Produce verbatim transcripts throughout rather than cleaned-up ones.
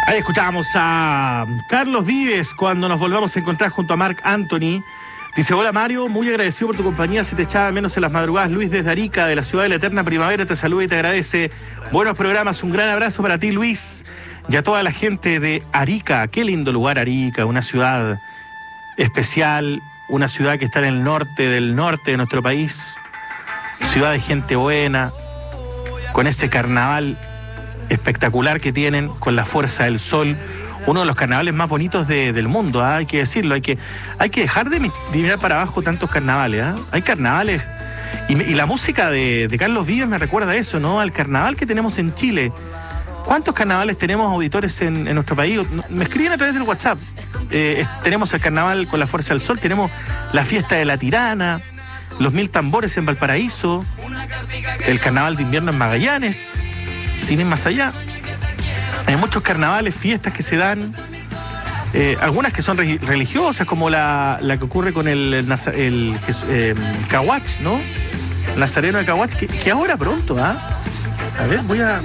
Ahí escuchábamos a Carlos Vives cuando nos volvamos a encontrar junto a Marc Anthony. Dice: hola Mario, muy agradecido por tu compañía, se te echaba menos en las madrugadas. Luis desde Arica, de la ciudad de la eterna primavera, te saluda y te agradece. Buenos programas, un gran abrazo para ti, Luis, y a toda la gente de Arica. Qué lindo lugar Arica, una ciudad especial, una ciudad que está en el norte del norte de nuestro país, ciudad de gente buena, con ese carnaval espectacular que tienen, con la fuerza del sol, uno de los carnavales más bonitos de, del mundo, ¿eh? Hay que decirlo, hay que, hay que dejar de, de mirar para abajo tantos carnavales, ¿eh? Hay carnavales, y, y la música de, de Carlos Vives me recuerda a eso, ¿no? Al carnaval que tenemos en Chile. ¿Cuántos carnavales tenemos auditores en, en nuestro país? Me escriben a través del WhatsApp. Eh, es, tenemos el carnaval con la fuerza del sol, tenemos la fiesta de la Tirana, los mil tambores en Valparaíso, el carnaval de invierno en Magallanes, sin ir más allá. Hay muchos carnavales, fiestas que se dan, eh, algunas que son re religiosas, como la, la que ocurre con el, el, el eh, Cahuach, ¿no? Nazareno de Cahuach, que, que ahora pronto, ¿ah? ¿eh? A ver, voy a...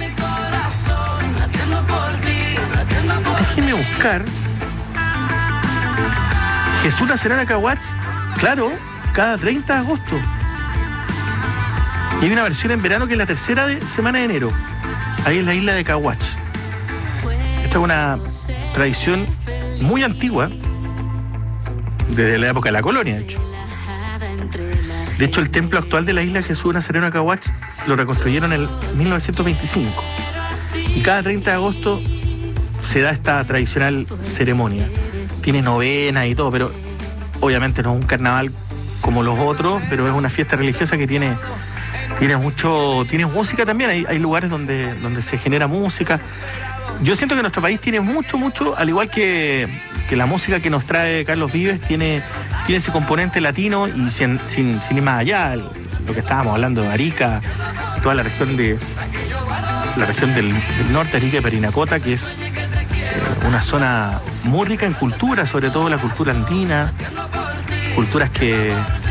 Déjeme buscar. Jesús Nazareno de Cahuach, claro, cada treinta de agosto. Y hay una versión en verano que es la tercera de, semana de enero. Ahí en la isla de Cahuach. Esta es una tradición muy antigua, desde la época de la colonia, de hecho. De hecho, el templo actual de la isla Jesús Nazareno de Cahuach lo reconstruyeron en el mil novecientos veinticinco. Y cada treinta de agosto se da esta tradicional ceremonia. Tiene novenas y todo, pero obviamente no es un carnaval como los otros, pero es una fiesta religiosa que tiene... Tiene mucho, tiene música también, hay, hay lugares donde, donde se genera música. Yo siento que nuestro país tiene mucho, mucho, al igual que, que la música que nos trae Carlos Vives, tiene, tiene ese componente latino y sin, sin, sin ir más allá, lo que estábamos hablando de Arica, toda la región de la región del, del norte, Arica y Parinacota, que es eh, una zona muy rica en cultura, sobre todo la cultura andina, culturas que